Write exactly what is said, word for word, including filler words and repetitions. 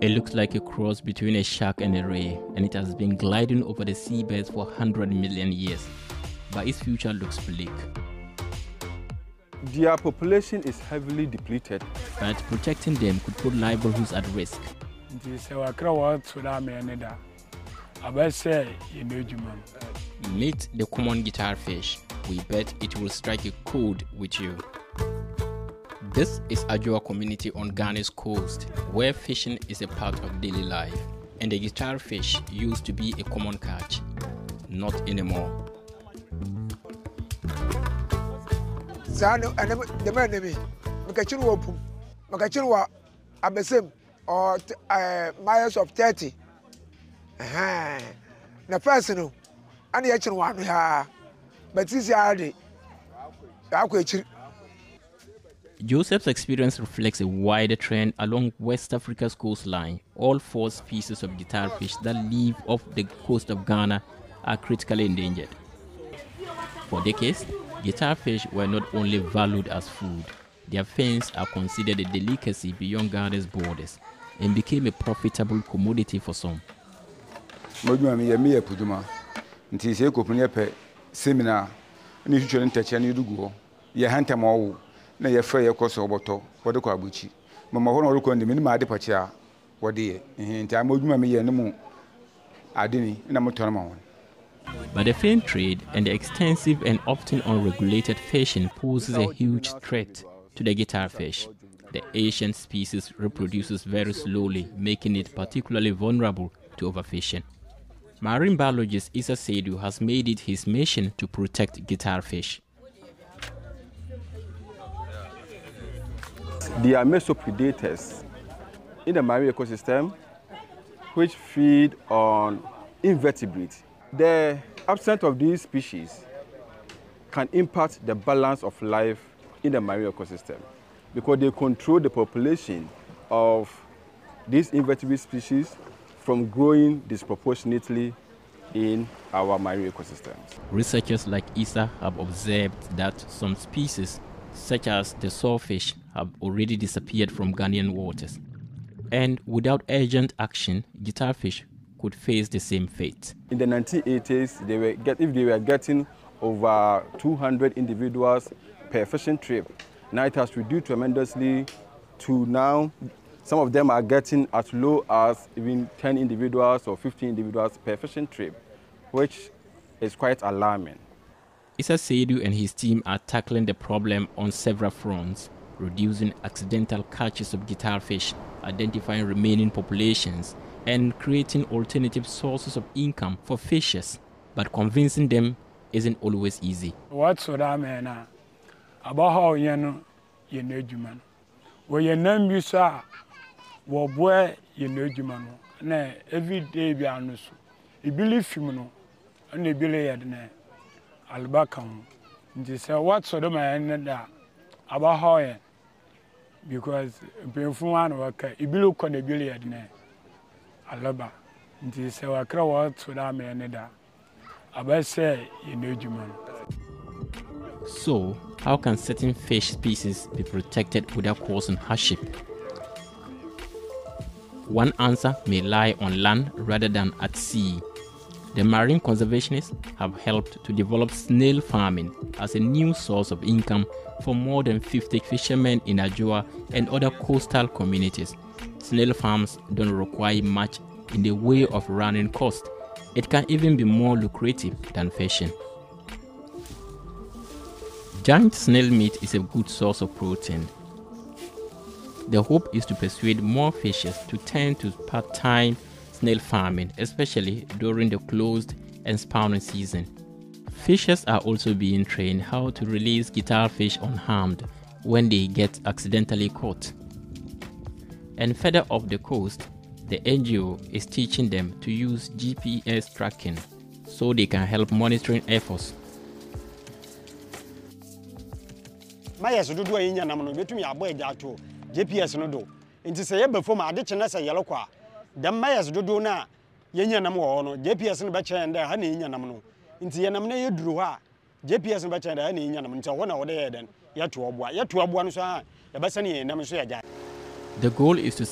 It looks like a cross between a shark and a ray, and it has been gliding over the seabeds for one hundred million years. But its future looks bleak. Their population is heavily depleted. But protecting them could put livelihoods at risk. Meet the common guitarfish. We bet it will strike a chord with you. This is Adwoa community on Ghana's coast, where fishing is a part of daily life. And the guitarfish used to be a common catch. Not anymore. The man name, Makachirwa Pum, Makachirwa Abesem, or miles of thirty. The person, and the action one, but this is Joseph's experience reflects a wider trend along West Africa's coastline. All four species of guitarfish that live off the coast of Ghana are critically endangered. For decades, guitarfish were not only valued as food, their fins are considered a delicacy beyond Ghana's borders and became a profitable commodity for some. Seminar, and you shouldn't touch any do go. Ye hantam all, na ye fray your course over to what the Kwabuchi. Mamma Hono look on the minima departure, what dear, and time would mammy and the moon. I didn't, and I'm a tournament. But the fin trade and the extensive and often unregulated fishing poses a huge threat to the guitarfish. The Asian species reproduces very slowly, making it particularly vulnerable to overfishing. Marine biologist Issa Seidu has made it his mission to protect guitarfish. They are mesopredators in the marine ecosystem which feed on invertebrates. The absence of these species can impact the balance of life in the marine ecosystem because they control the population of these invertebrate species from growing disproportionately in our marine ecosystems. Researchers like Issa have observed that some species, such as the sawfish, have already disappeared from Ghanaian waters. And without urgent action, guitarfish could face the same fate. In the nineteen eighties, they were get, if they were getting over two hundred individuals per fishing trip, now it has reduced tremendously to now some of them are getting as low as even ten individuals or fifteen individuals per fishing trip, which is quite alarming. Issa Seidu and his team are tackling the problem on several fronts, reducing accidental catches of guitarfish, identifying remaining populations, and creating alternative sources of income for fishers. But convincing them isn't always easy. What's what I mean about how you know you know human? When you name you sir, what boy you know human? Na every day be anusu. You believe you know, and you believe it na albakam. You say what sort of man that about how you? Because before one worker, you believe can you believe it na alaba. You say what crowd what sort of man that about say you know human. So, how can certain fish species be protected without causing hardship? One answer may lie on land rather than at sea. The marine conservationists have helped to develop snail farming as a new source of income for more than fifty fishermen in Adwoa and other coastal communities. Snail farms don't require much in the way of running costs. It can even be more lucrative than fishing. Giant snail meat is a good source of protein. The hope is to persuade more fishers to turn to part-time snail farming, especially during the closed and spawning season. Fishers are also being trained how to release guitarfish unharmed when they get accidentally caught. And further off the coast, the N G O is teaching them to use G P S tracking so they can help monitoring efforts. Mayas do do in Yanamano, between your boy to G P S no do. Into say before my ditchness a yellow qua. The Mayas do do na Yanamo, J P S and Batcher and the honey in Yanamano. Into Yanamne you drew her. J P S and Batcher and the honey in Yanam, so one hour there then. Yet to a boy, yet to a one, sir. The Bassani and Namasia. The goal is to